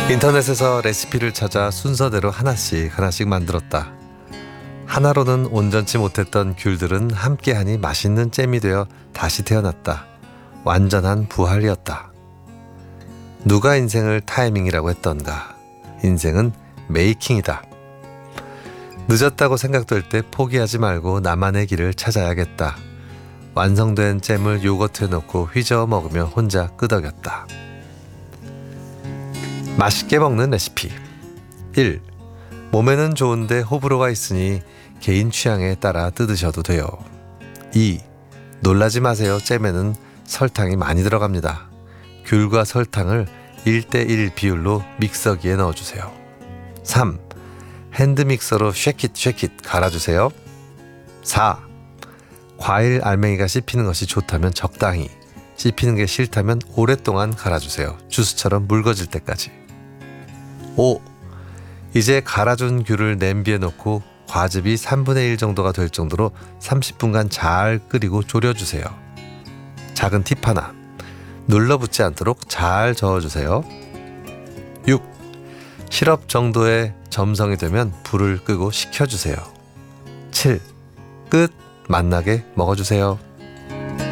인터넷에서 레시피를 찾아 순서대로 하나씩 만들었다. 하나로는 온전치 못했던 귤들은 함께하니 맛있는 잼이 되어 다시 태어났다. 완전한 부활이었다. 누가 인생을 타이밍이라고 했던가. 인생은 메이킹이다. 늦었다고 생각될 때 포기하지 말고 나만의 길을 찾아야겠다. 완성된 잼을 요거트에 넣고 휘저어 먹으며 혼자 끄덕였다. 맛있게 먹는 레시피. 1. 몸에는 좋은데 호불호가 있으니 개인 취향에 따라 뜯으셔도 돼요. 2. 놀라지 마세요. 잼에는 설탕이 많이 들어갑니다. 귤과 설탕을 1:1 비율로 믹서기에 넣어주세요. 3. 핸드믹서로 쉐킷 갈아주세요. 4. 과일 알맹이가 씹히는 것이 좋다면 적당히, 씹히는 게 싫다면 오랫동안 갈아주세요. 주스처럼 묽어질 때까지. 5. 이제 갈아준 귤을 냄비에 넣고 과즙이 3분의 1 정도가 될 정도로 30분간 잘 끓이고 졸여주세요. 작은 팁 하나. 눌러붙지 않도록 잘 저어주세요. 6. 시럽 정도의 점성이 되면 불을 끄고 식혀주세요. 7. 끝. 맛나게 먹어주세요.